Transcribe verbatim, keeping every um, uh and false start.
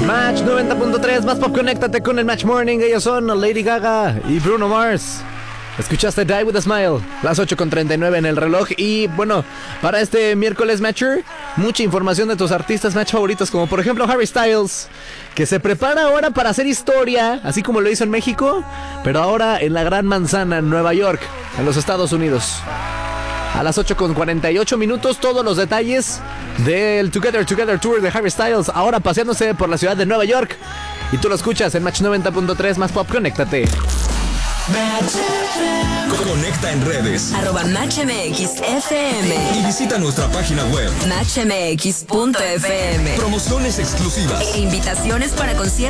Match noventa punto tres, más pop, conéctate con el Match Morning. Ellos son Lady Gaga y Bruno Mars. Escuchaste Die With A Smile, las ocho con treinta y nueve en el reloj. Y bueno, para este miércoles Matcher, mucha información de tus artistas Match favoritos, como por ejemplo Harry Styles, que se prepara ahora para hacer historia, así como lo hizo en México, pero ahora en la Gran Manzana, en Nueva York, en los Estados Unidos. A las ocho con cuarenta y ocho minutos, todos los detalles del Together Together Tour de Harry Styles, ahora paseándose por la ciudad de Nueva York. Y tú lo escuchas en Match noventa punto tres, más pop, conéctate. Conecta en redes arroba Match M X F M y visita nuestra página web match m x punto f m. Promociones exclusivas E invitaciones para conciertos